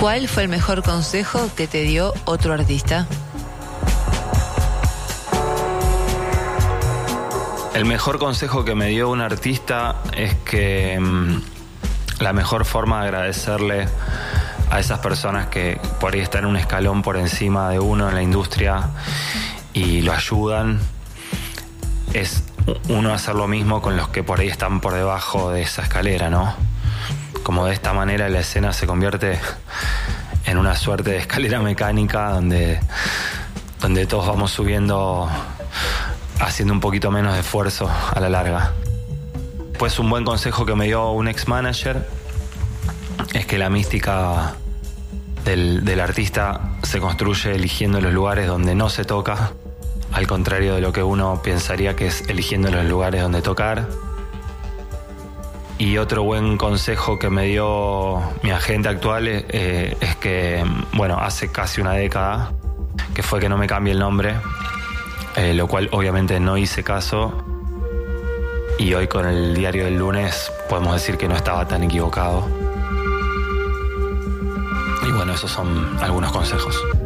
¿Cuál fue el mejor consejo que te dio otro artista? El mejor consejo que me dio un artista es que la mejor forma de agradecerle a esas personas que por ahí están un escalón por encima de uno en la industria y lo ayudan, es uno hacer lo mismo con los que por ahí están por debajo de esa escalera, ¿no? Como de esta manera la escena se convierte en una suerte de escalera mecánica donde todos vamos subiendo haciendo un poquito menos de esfuerzo a la larga. Pues un buen consejo que me dio un ex manager es que la mística del artista se construye eligiendo los lugares donde no se toca, al contrario de lo que uno pensaría que es eligiendo los lugares donde tocar. Y otro buen consejo que me dio mi agente actual es que, bueno, hace casi una década, que fue que no me cambie el nombre, lo cual obviamente no hice caso. Y hoy con el diario del lunes podemos decir que no estaba tan equivocado. Y bueno, esos son algunos consejos.